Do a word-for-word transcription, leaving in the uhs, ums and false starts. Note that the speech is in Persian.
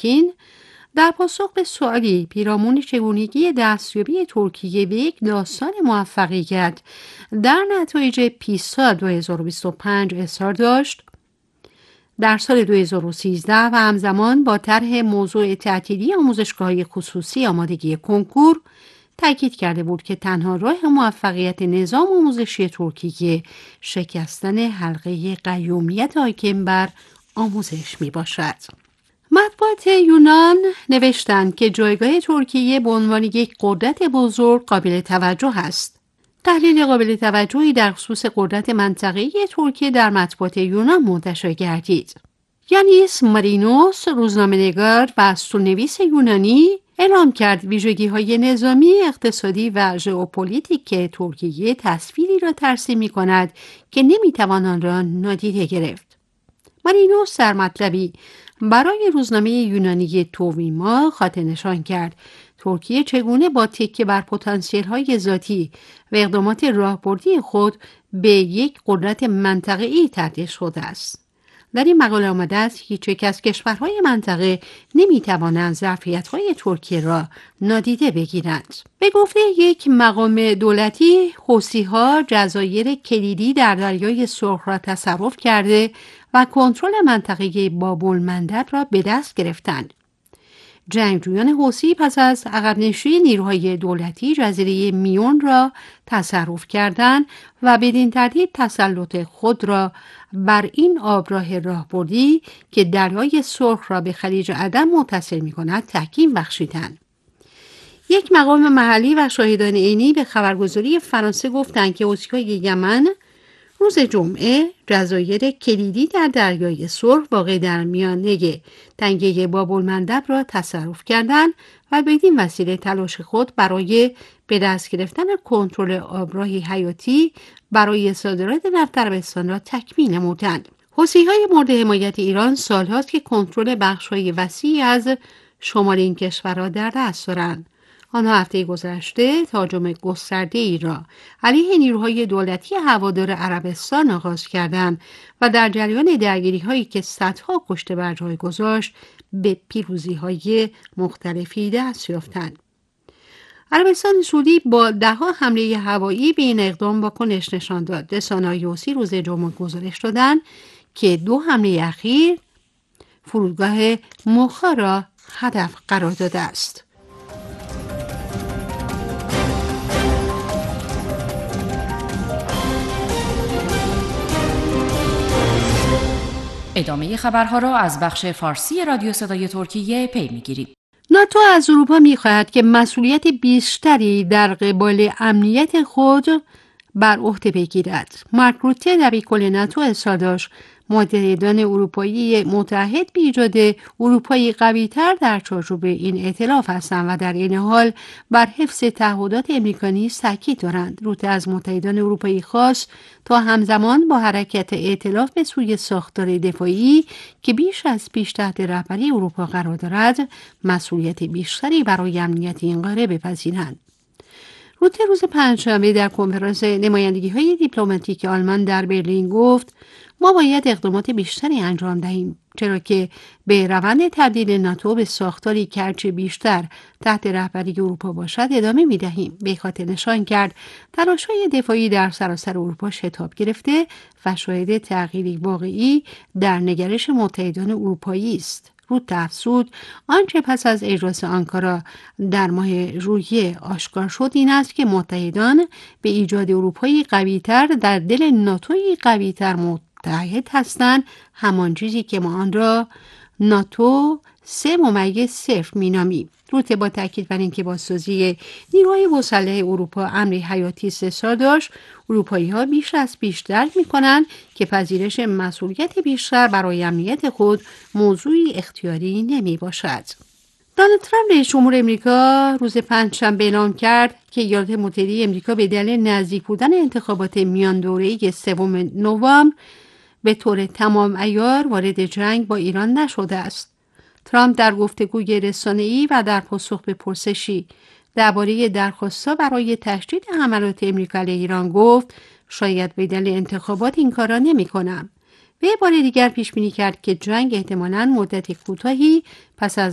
پوتین در پاسخ به سوالی پیرامون چگونگی دستیابی ترکیه به یک داستان موفقیت در نتایج پیسا دو هزار و بیست و پنج اظهار داشت در سال دو هزار و سیزده و همزمان با طرح موضوع تعطیلی آموزشگاه‌های خصوصی آمادگی کنکور تاکید کرده بود که تنها راه موفقیت نظام آموزشی ترکیه شکستن حلقه قیومیت حاکم بر آموزش می باشد. مطبوعات یونان نوشتند که جایگاه ترکیه به عنوان یک قدرت بزرگ قابل توجه است. تحلیل قابل توجهی در خصوص قدرت منطقه‌ای ترکیه در مطبوعات یونان منتشر گردید. یانیس مارینوس، روزنامه‌نگار و اسطوره‌نویس یونانی، اعلام کرد ویژگی‌های نظامی، اقتصادی و ژئوپلیتیک ترکیه تصویری را ترسیم می‌کند که نمی‌توان آن را نادیده گرفت. مارینوس در مطلبی برای روزنامه یونانی توویما خاطر نشان کرد ترکیه چگونه با تکیه بر پتانسیل‌های ذاتی و اقدامات راهبردی خود به یک قدرت منطقه‌ای تبدیل شده است. در این مقاله آمده است هیچ یک از کشورهای منطقه نمی‌توانند ظرفیت‌های ترکیه را نادیده بگیرند. به گفته یک مقام دولتی، حوثی‌ها جزایر کلیدی در دریای سرخ را تصرف کرده و کنترل منطقه باب‌المندب را به دست گرفتند. جنگجویان حوثی پس از عقب‌نشینی نیروهای دولتی جزیره میون را تصرف کردند و بدین ترتیب تسلط خود را بر این آبراه راهبردی که دریای سرخ را به خلیج عدن متصل می‌کند تحکیم بخشیدند. یک مقام محلی و شاهدان عینی به خبرگزاری فرانسه گفتند که حوثی‌های یمن روز جمعه جزایر کلیدی در دریای سرخ واقع در میانه تنگه باب‌المندب را تصرف کردند و بدین وسیله تلاش خود برای به دست گرفتن کنترل آبراهی حیاتی برای صادرات نفت عربستان را تکمیل نمودند. حوثی‌های مورد حمایت ایران سال‌هاست که کنترل بخش‌های وسیعی از شمال این کشورها در دست دارند. آنها هفته گذشته تهاجم گسترده‌ای را علیه نیروهای دولتی هوادار عربستان آغاز کردند و در جریان درگیری‌هایی که صدها کشته بر جای گذاشت به پیروزی‌های مختلفی دست یافتند. عربستان سعودی با ده‌ها حمله هوایی به این اقدام واکنش نشان داد. رسانه‌های حوثی روز جمعه گزارش دادند که دو حمله اخیر فرودگاه موخا را هدف قرار داده است. ادامه خبرها را از بخش فارسی رادیو صدای ترکیه پی می‌گیرید. ناتو از اروپا می‌خواهد که مسئولیت بیشتری در قبال امنیت خود بر عهده بگیرد. مارک روته دبیرکل ناتو اظهار داشت متحدان اروپایی متحد به ایجاد اروپایی قوی‌تر در چارچوب این ائتلاف هستند و در این حال بر حفظ تعهدات امریکا نیز تاکید دارند. روته از متحدان اروپایی خواست تا همزمان با حرکت ائتلاف به سوی ساختار دفاعی که بیش از پیش تحت رهبری اروپا قرار دارد، مسئولیت بیشتری برای امنیت این قاره بپذیرند. روته روز پنجشنبه در کنفرانس نمایندگی‌های دیپلماتیک آلمان در برلین گفت ما باید اقدامات بیشتری انجام دهیم، چرا که به روند تبدیل ناتو به ساختاری که هرچه بیشتر تحت رهبری اروپا باشد ادامه می‌دهیم. به خاطر نشان کرد تلاش‌های دفاعی در سراسر اروپا شتاب گرفته و شاهد تغییری واقعی در نگرش متحدان اروپایی است. روته افزود آنچه پس از اجلاس آنکارا در ماه ژوئیه آشکار شد این است که متحدان به ایجاد اروپایی قوی‌تر در دل ناتویی قوی‌تر متحد هستند، همان چیزی که ما آن را ناتو سه ممیز صفر مینامیم. روته با تاکید بر اینکه بازسازی نیروهای مسلح اروپا امری حیاتی است اصرار داشت اروپایی‌ها بیش از پیش درک می‌کنند که پذیرش مسئولیت بیشتر برای امنیت خود موضوعی اختیاری نمی‌باشد. دونالد ترامپ رئیس جمهور امریکا روز پنجشنبه اعلام کرد که ایالات متحده امریکا به دلیل نزدیک بودن انتخابات میان دوره‌ای سوم نوامبر به طور تمام عیار وارد جنگ با ایران نشده است. ترامپ در گفتگوی رسانه‌ای و در پاسخ به پرسشی درباره درخواست‌ها برای تشدید حملات امریکا علیه ایران گفت شاید به دلیل انتخابات این کار را نمی‌کنم. به بار دیگر پیش بینی کرد که جنگ احتمالاً مدت کوتاهی پس از